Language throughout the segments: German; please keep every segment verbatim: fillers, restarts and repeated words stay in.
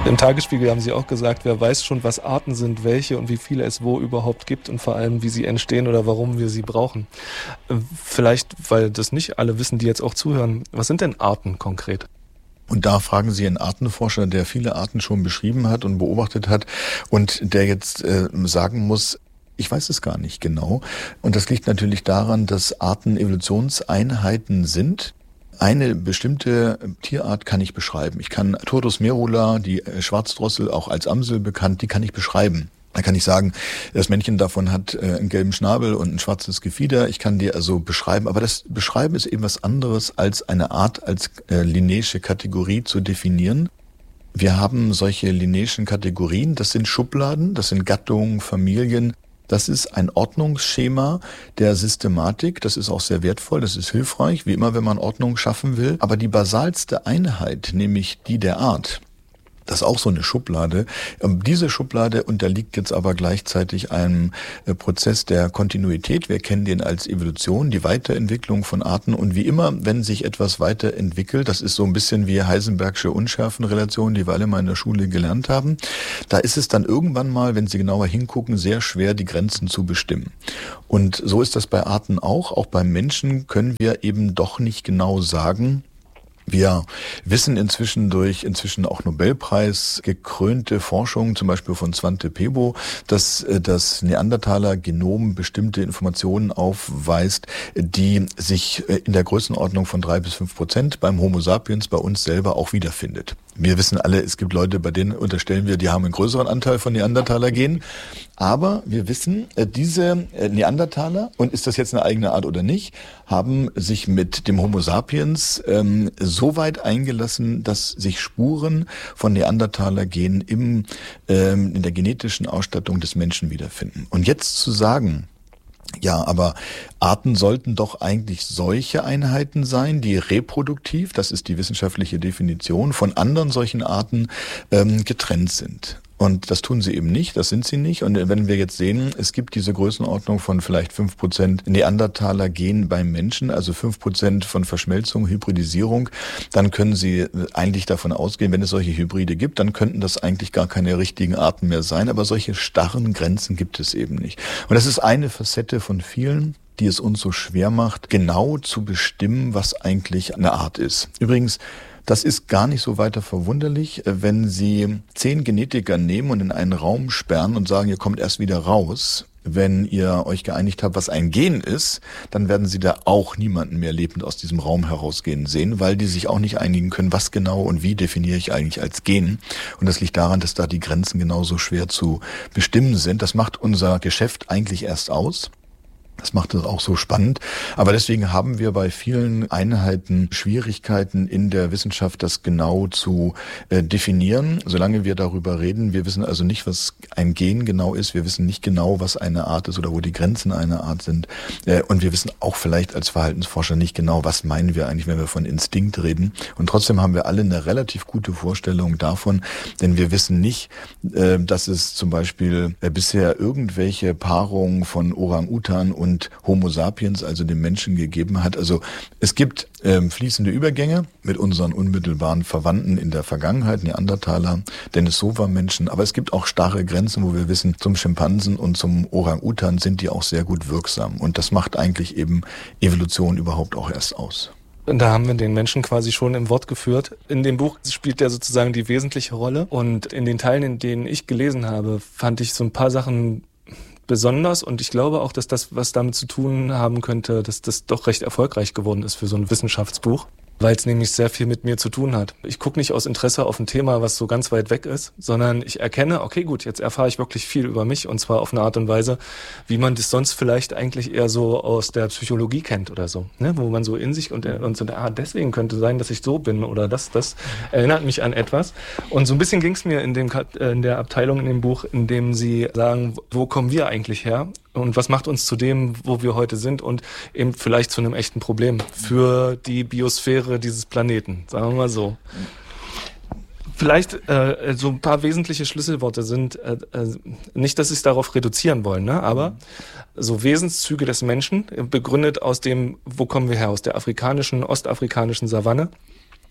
Im Tagesspiegel haben Sie auch gesagt, wer weiß schon, was Arten sind, welche und wie viele es wo überhaupt gibt und vor allem, wie sie entstehen oder warum wir sie brauchen. Vielleicht, weil das nicht alle wissen, die jetzt auch zuhören, was sind denn Arten konkret? Und da fragen Sie einen Artenforscher, der viele Arten schon beschrieben hat und beobachtet hat und der jetzt äh, sagen muss, ich weiß es gar nicht genau. Und das liegt natürlich daran, dass Arten Evolutionseinheiten sind. Eine bestimmte Tierart kann ich beschreiben. Ich kann Turdus merula, die Schwarzdrossel, auch als Amsel bekannt, die kann ich beschreiben. Da kann ich sagen, das Männchen davon hat äh, einen gelben Schnabel und ein schwarzes Gefieder. Ich kann die also beschreiben. Aber das Beschreiben ist eben was anderes, als eine Art als äh, linnaische Kategorie zu definieren. Wir haben solche linnaischen Kategorien. Das sind Schubladen, das sind Gattungen, Familien. Das ist ein Ordnungsschema der Systematik. Das ist auch sehr wertvoll, das ist hilfreich, wie immer, wenn man Ordnung schaffen will. Aber die basalste Einheit, nämlich die der Art, das ist auch so eine Schublade. Diese Schublade unterliegt jetzt aber gleichzeitig einem Prozess der Kontinuität. Wir kennen den als Evolution, die Weiterentwicklung von Arten. Und wie immer, wenn sich etwas weiterentwickelt, das ist so ein bisschen wie Heisenbergsche Unschärfenrelation, die wir alle mal in der Schule gelernt haben, da ist es dann irgendwann mal, wenn Sie genauer hingucken, sehr schwer, die Grenzen zu bestimmen. Und so ist das bei Arten auch. Auch beim Menschen können wir eben doch nicht genau sagen, wir wissen inzwischen durch inzwischen auch Nobelpreis gekrönte Forschung, zum Beispiel von Svante Pääbo, dass das Neandertaler-Genom bestimmte Informationen aufweist, die sich in der Größenordnung von drei bis fünf Prozent beim Homo sapiens, bei uns selber auch wiederfindet. Wir wissen alle, es gibt Leute, bei denen unterstellen wir, die haben einen größeren Anteil von Neandertaler-Genen. Aber wir wissen, diese Neandertaler, und ist das jetzt eine eigene Art oder nicht, haben sich mit dem Homo sapiens ähm, so weit eingelassen, dass sich Spuren von Neandertaler-Genen im, ähm, in der genetischen Ausstattung des Menschen wiederfinden. Und jetzt zu sagen, ja, aber Arten sollten doch eigentlich solche Einheiten sein, die reproduktiv, das ist die wissenschaftliche Definition, von anderen solchen Arten ähm, getrennt sind. Und das tun sie eben nicht, das sind sie nicht. Und wenn wir jetzt sehen, es gibt diese Größenordnung von vielleicht fünf Prozent Neandertaler-Gen beim Menschen, also fünf Prozent von Verschmelzung, Hybridisierung, dann können Sie eigentlich davon ausgehen, wenn es solche Hybride gibt, dann könnten das eigentlich gar keine richtigen Arten mehr sein. Aber solche starren Grenzen gibt es eben nicht. Und das ist eine Facette von vielen, die es uns so schwer macht, genau zu bestimmen, was eigentlich eine Art ist. Übrigens, das ist gar nicht so weiter verwunderlich, wenn Sie zehn Genetiker nehmen und in einen Raum sperren und sagen, ihr kommt erst wieder raus. Wenn ihr euch geeinigt habt, was ein Gen ist, dann werden Sie da auch niemanden mehr lebend aus diesem Raum herausgehen sehen, weil die sich auch nicht einigen können, was genau und wie definiere ich eigentlich als Gen. Und das liegt daran, dass da die Grenzen genauso schwer zu bestimmen sind. Das macht unser Geschäft eigentlich erst aus. Das macht es auch so spannend. Aber deswegen haben wir bei vielen Einheiten Schwierigkeiten in der Wissenschaft, das genau zu äh, definieren. Solange wir darüber reden, wir wissen also nicht, was ein Gen genau ist. Wir wissen nicht genau, was eine Art ist oder wo die Grenzen einer Art sind. Äh, und wir wissen auch vielleicht als Verhaltensforscher nicht genau, was meinen wir eigentlich, wenn wir von Instinkt reden. Und trotzdem haben wir alle eine relativ gute Vorstellung davon, denn wir wissen nicht, äh, dass es zum Beispiel äh, bisher irgendwelche Paarungen von Orang-Utan und und Homo sapiens, also dem Menschen, gegeben hat. Also es gibt ähm, fließende Übergänge mit unseren unmittelbaren Verwandten in der Vergangenheit, Neandertaler, Denisova-Menschen, aber es gibt auch starre Grenzen, wo wir wissen, zum Schimpansen und zum Orang-Utan sind die auch sehr gut wirksam. Und das macht eigentlich eben Evolution überhaupt auch erst aus. Da haben wir den Menschen quasi schon im Wort geführt. In dem Buch spielt er sozusagen die wesentliche Rolle. Und in den Teilen, in denen ich gelesen habe, fand ich so ein paar Sachen besonders, und ich glaube auch, dass das was damit zu tun haben könnte, dass das doch recht erfolgreich geworden ist für so ein Wissenschaftsbuch, weil es nämlich sehr viel mit mir zu tun hat. Ich gucke nicht aus Interesse auf ein Thema, was so ganz weit weg ist, sondern ich erkenne, okay, gut, jetzt erfahre ich wirklich viel über mich, und zwar auf eine Art und Weise, wie man das sonst vielleicht eigentlich eher so aus der Psychologie kennt oder so, ne? Wo man so in sich und, und so, ah, deswegen könnte sein, dass ich so bin, oder das, das erinnert mich an etwas. Und so ein bisschen ging es mir in dem in der Abteilung in dem Buch, in dem sie sagen, wo kommen wir eigentlich her? Und was macht uns zu dem, wo wir heute sind, und eben vielleicht zu einem echten Problem für die Biosphäre dieses Planeten, sagen wir mal so. Vielleicht äh, so ein paar wesentliche Schlüsselworte sind, äh, äh, nicht, dass sie es darauf reduzieren wollen, ne? Aber so Wesenszüge des Menschen, begründet aus dem, wo kommen wir her, aus der afrikanischen, ostafrikanischen Savanne.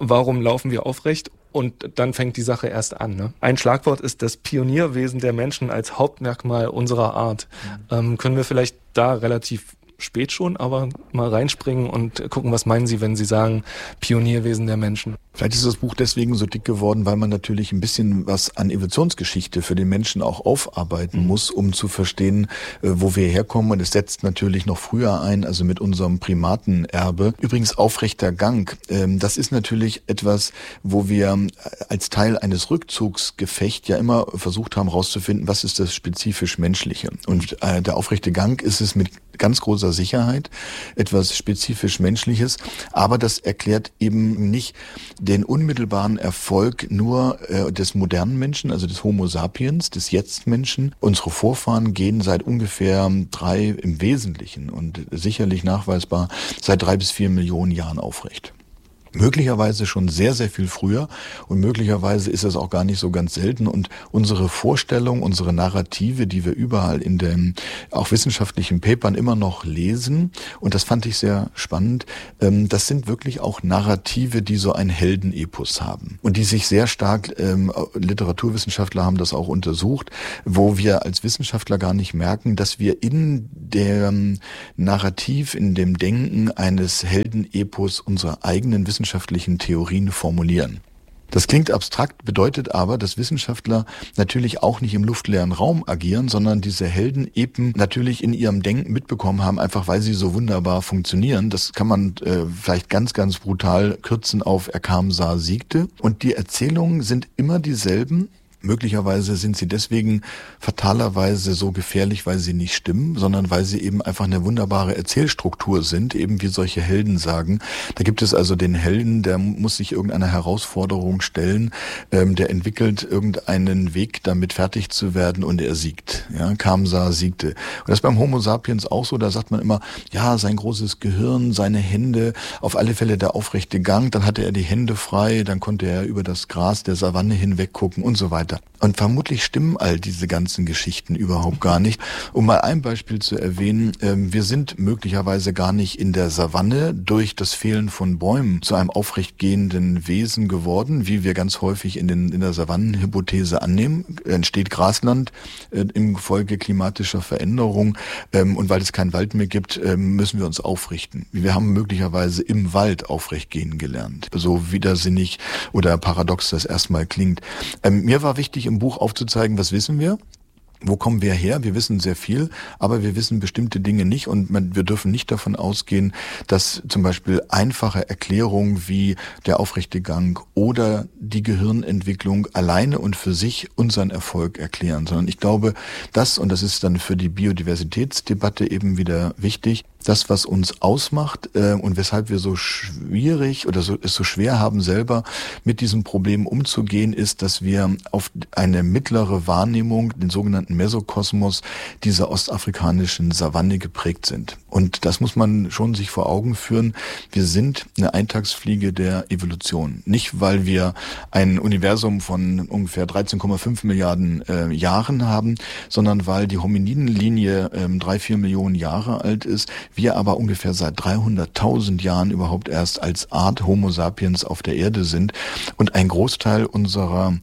warum laufen wir aufrecht? Und dann fängt die Sache erst an. Ne? Ein Schlagwort ist das Pionierwesen der Menschen als Hauptmerkmal unserer Art. Mhm. Ähm, können wir vielleicht da relativ spät schon, aber mal reinspringen und gucken, was meinen Sie, wenn Sie sagen Pionierwesen der Menschen? Vielleicht ist das Buch deswegen so dick geworden, weil man natürlich ein bisschen was an Evolutionsgeschichte für den Menschen auch aufarbeiten mhm. muss, um zu verstehen, wo wir herkommen. Und es setzt natürlich noch früher ein, also mit unserem Primatenerbe. Übrigens aufrechter Gang. Das ist natürlich etwas, wo wir als Teil eines Rückzugsgefechts ja immer versucht haben herauszufinden, was ist das spezifisch Menschliche. Und der aufrechte Gang ist es mit ganz großer Sicherheit etwas spezifisch Menschliches, aber das erklärt eben nicht den unmittelbaren Erfolg nur äh, des modernen Menschen, also des Homo sapiens, des Jetzt-Menschen. Unsere Vorfahren gehen seit ungefähr drei im Wesentlichen und sicherlich nachweisbar seit drei bis vier Millionen Jahren aufrecht. Möglicherweise schon sehr, sehr viel früher und möglicherweise ist es auch gar nicht so ganz selten und unsere Vorstellung, unsere Narrative, die wir überall in den auch wissenschaftlichen Papern immer noch lesen und das fand ich sehr spannend, das sind wirklich auch Narrative, die so ein Heldenepos haben und die sich sehr stark, Literaturwissenschaftler haben das auch untersucht, wo wir als Wissenschaftler gar nicht merken, dass wir in dem Narrativ, in dem Denken eines Heldenepos unsere eigenen wissenschaftlichen wissenschaftlichen Theorien formulieren. Das klingt abstrakt, bedeutet aber, dass Wissenschaftler natürlich auch nicht im luftleeren Raum agieren, sondern diese Heldenepen natürlich in ihrem Denken mitbekommen haben, einfach weil sie so wunderbar funktionieren. Das kann man äh, vielleicht ganz, ganz brutal kürzen auf Er kam, sah, siegte. Und die Erzählungen sind immer dieselben. Möglicherweise sind sie deswegen fatalerweise so gefährlich, weil sie nicht stimmen, sondern weil sie eben einfach eine wunderbare Erzählstruktur sind, eben wie solche Helden sagen. Da gibt es also den Helden, der muss sich irgendeiner Herausforderung stellen, ähm, der entwickelt irgendeinen Weg, damit fertig zu werden und er siegt. Ja, kam, sah, siegte. Und das ist beim Homo sapiens auch so, da sagt man immer, ja, sein großes Gehirn, seine Hände, auf alle Fälle der aufrechte Gang, dann hatte er die Hände frei, dann konnte er über das Gras der Savanne hinweg gucken und so weiter. Und vermutlich stimmen all diese ganzen Geschichten überhaupt gar nicht. Um mal ein Beispiel zu erwähnen, wir sind möglicherweise gar nicht in der Savanne durch das Fehlen von Bäumen zu einem aufrecht gehenden Wesen geworden, wie wir ganz häufig in, den, in der Savannenhypothese annehmen. Entsteht Grasland im Folge klimatischer Veränderung und weil es keinen Wald mehr gibt, müssen wir uns aufrichten. Wir haben möglicherweise im Wald aufrecht gehen gelernt. So widersinnig oder paradox das erstmal klingt. Mir war wichtig, im Buch aufzuzeigen, was wissen wir? Wo kommen wir her? Wir wissen sehr viel, aber wir wissen bestimmte Dinge nicht und man, wir dürfen nicht davon ausgehen, dass zum Beispiel einfache Erklärungen wie der aufrechte Gang oder die Gehirnentwicklung alleine und für sich unseren Erfolg erklären, sondern ich glaube, das, und das ist dann für die Biodiversitätsdebatte eben wieder wichtig, das, was uns ausmacht äh, und weshalb wir so schwierig oder so, es so schwer haben, selber mit diesem Problem umzugehen, ist, dass wir auf eine mittlere Wahrnehmung, den sogenannten Mesokosmos, dieser ostafrikanischen Savanne geprägt sind. Und das muss man schon sich vor Augen führen. Wir sind eine Eintagsfliege der Evolution. Nicht, weil wir ein Universum von ungefähr dreizehn Komma fünf Milliarden äh, Jahren haben, sondern weil die Hominidenlinie äh, drei, vier Millionen Jahre alt ist, wir aber ungefähr seit dreihunderttausend Jahren überhaupt erst als Art Homo sapiens auf der Erde sind und ein Großteil unserer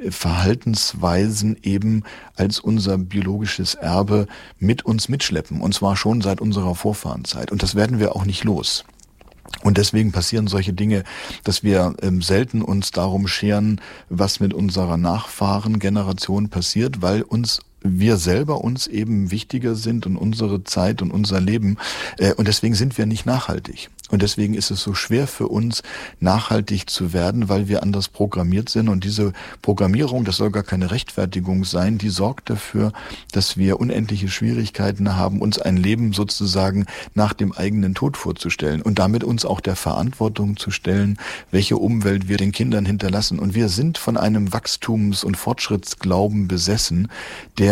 Verhaltensweisen eben als unser biologisches Erbe mit uns mitschleppen, und zwar schon seit unserer Vorfahrenzeit. Und das werden wir auch nicht los. Und deswegen passieren solche Dinge, dass wir ähm, selten uns darum scheren, was mit unserer Nachfahrengeneration passiert, weil uns wir selber uns eben wichtiger sind und unsere Zeit und unser Leben. Äh, und deswegen sind wir nicht nachhaltig. Und deswegen ist es so schwer für uns, nachhaltig zu werden, weil wir anders programmiert sind. Und diese Programmierung, das soll gar keine Rechtfertigung sein, die sorgt dafür, dass wir unendliche Schwierigkeiten haben, uns ein Leben sozusagen nach dem eigenen Tod vorzustellen und damit uns auch der Verantwortung zu stellen, welche Umwelt wir den Kindern hinterlassen. Und wir sind von einem Wachstums- und Fortschrittsglauben besessen, der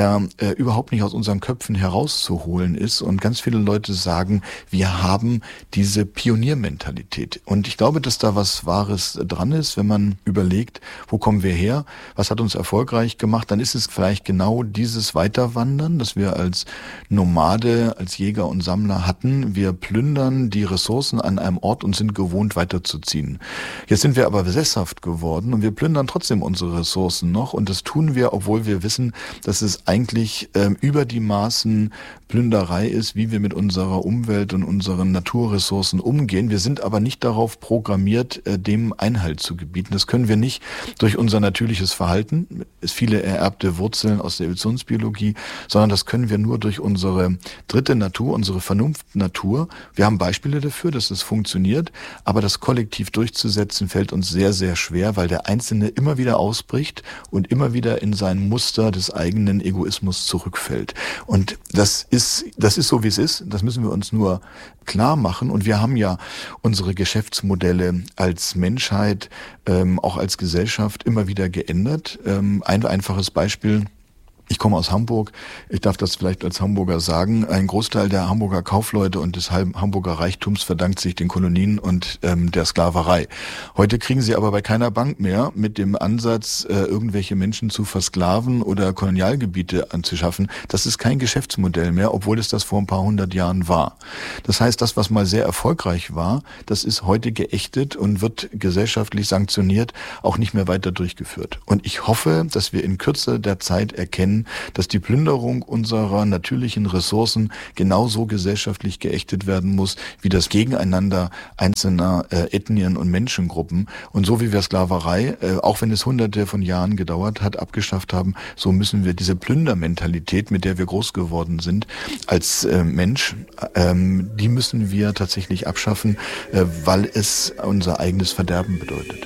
der äh, überhaupt nicht aus unseren Köpfen herauszuholen ist. Und ganz viele Leute sagen, wir haben diese Pioniermentalität. Und ich glaube, dass da was Wahres dran ist, wenn man überlegt, wo kommen wir her, was hat uns erfolgreich gemacht, dann ist es vielleicht genau dieses Weiterwandern, das wir als Nomade, als Jäger und Sammler hatten. Wir plündern die Ressourcen an einem Ort und sind gewohnt, weiterzuziehen. Jetzt sind wir aber sesshaft geworden und wir plündern trotzdem unsere Ressourcen noch. Und das tun wir, obwohl wir wissen, dass es eigentlich ähm, über die Maßen Plünderei ist, wie wir mit unserer Umwelt und unseren Naturressourcen umgehen. Wir sind aber nicht darauf programmiert, äh, dem Einhalt zu gebieten. Das können wir nicht durch unser natürliches Verhalten, es viele ererbte Wurzeln aus der Evolutionsbiologie, sondern das können wir nur durch unsere dritte Natur, unsere Vernunftnatur. Wir haben Beispiele dafür, dass es funktioniert, aber das kollektiv durchzusetzen fällt uns sehr, sehr schwer, weil der Einzelne immer wieder ausbricht und immer wieder in sein Muster des eigenen Egoismus zurückfällt. Und das ist, das ist so, wie es ist. Das müssen wir uns nur klar machen. Und wir haben ja unsere Geschäftsmodelle als Menschheit, ähm, auch als Gesellschaft immer wieder geändert. Ähm, ein einfaches Beispiel: Ich komme aus Hamburg, ich darf das vielleicht als Hamburger sagen. Ein Großteil der Hamburger Kaufleute und des Hamburger Reichtums verdankt sich den Kolonien und ähm, der Sklaverei. Heute kriegen sie aber bei keiner Bank mehr mit dem Ansatz, äh, irgendwelche Menschen zu versklaven oder Kolonialgebiete anzuschaffen. Das ist kein Geschäftsmodell mehr, obwohl es das vor ein paar hundert Jahren war. Das heißt, das, was mal sehr erfolgreich war, das ist heute geächtet und wird gesellschaftlich sanktioniert, auch nicht mehr weiter durchgeführt. Und ich hoffe, dass wir in Kürze der Zeit erkennen, dass die Plünderung unserer natürlichen Ressourcen genauso gesellschaftlich geächtet werden muss, wie das Gegeneinander einzelner äh, Ethnien und Menschengruppen. Und so wie wir Sklaverei, äh, auch wenn es hunderte von Jahren gedauert hat, abgeschafft haben, so müssen wir diese Plündermentalität, mit der wir groß geworden sind, als äh, Mensch, ähm, die müssen wir tatsächlich abschaffen, äh, weil es unser eigenes Verderben bedeutet.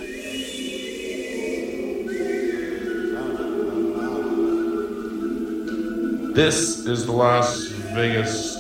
This is the Las Vegas